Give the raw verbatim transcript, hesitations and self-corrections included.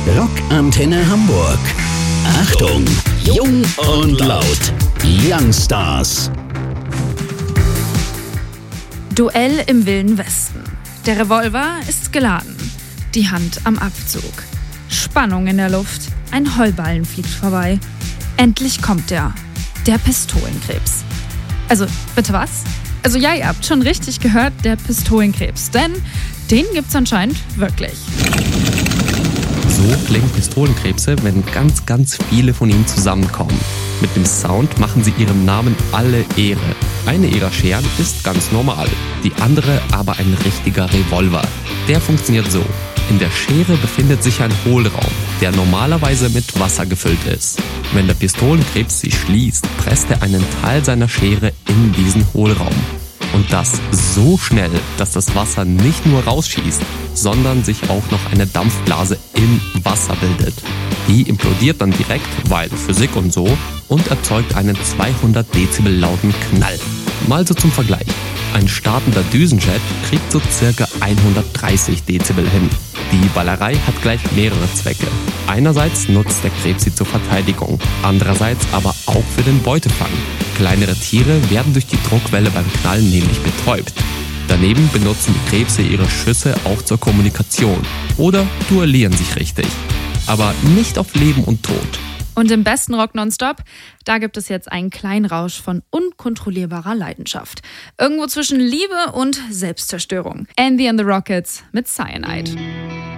Rockantenne Hamburg. Achtung, jung und laut. Youngstars. Duell im Wilden Westen. Der Revolver ist geladen. Die Hand am Abzug. Spannung in der Luft. Ein Heuballen fliegt vorbei. Endlich kommt er. Der Pistolenkrebs. Also, bitte was? Also ja, ihr habt schon richtig gehört, der Pistolenkrebs. Denn den gibt's anscheinend wirklich. So klingen Pistolenkrebse, wenn ganz, ganz viele von ihnen zusammenkommen. Mit dem Sound machen sie ihrem Namen alle Ehre. Eine ihrer Scheren ist ganz normal, die andere aber ein richtiger Revolver. Der funktioniert so. In der Schere befindet sich ein Hohlraum, der normalerweise mit Wasser gefüllt ist. Wenn der Pistolenkrebs sie schließt, presst er einen Teil seiner Schere in diesen Hohlraum. Und das so schnell, dass das Wasser nicht nur rausschießt, sondern sich auch noch eine Dampfblase im Wasser bildet. Die implodiert dann direkt, weil Physik und so, und erzeugt einen zweihundert Dezibel lauten Knall. Mal so zum Vergleich. Ein startender Düsenjet kriegt so circa hundertdreißig Dezibel hin. Die Ballerei hat gleich mehrere Zwecke. Einerseits nutzt der Krebs sie zur Verteidigung, andererseits aber auch für den Beutefang. Kleinere Tiere werden durch die Druckwelle beim Knallen nämlich betäubt. Daneben benutzen die Krebse ihre Schüsse auch zur Kommunikation oder duellieren sich richtig. Aber nicht auf Leben und Tod. Und im besten Rock Nonstop, da gibt es jetzt einen kleinen Rausch von unkontrollierbarer Leidenschaft. Irgendwo zwischen Liebe und Selbstzerstörung. Andy and the Rockets mit Cyanide.